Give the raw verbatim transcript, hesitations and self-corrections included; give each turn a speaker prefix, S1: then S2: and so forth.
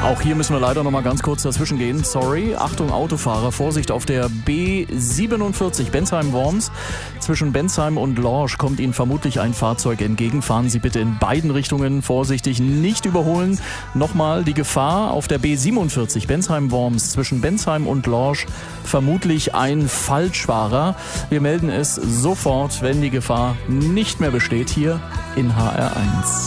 S1: Auch hier müssen wir leider noch mal ganz kurz dazwischen gehen. Sorry. Achtung Autofahrer, Vorsicht auf der B siebenundvierzig Bensheim-Worms. Zwischen Bensheim und Lorsch kommt Ihnen vermutlich ein Fahrzeug entgegen. Fahren Sie bitte in beiden Richtungen vorsichtig, nicht überholen. Nochmal die Gefahr auf der B siebenundvierzig Bensheim-Worms zwischen Bensheim und Lorsch. Vermutlich ein Falschfahrer. Wir melden es sofort, wenn die Gefahr nicht mehr besteht, hier in H R eins.